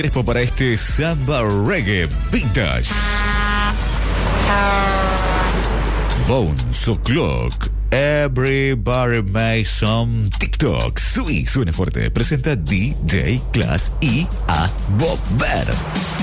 Crespo para este Samba Reggae Vintage. Bones O'Clock. Everybody make some TikTok. Suene fuerte. Presenta DJ Class y a Bob Ver.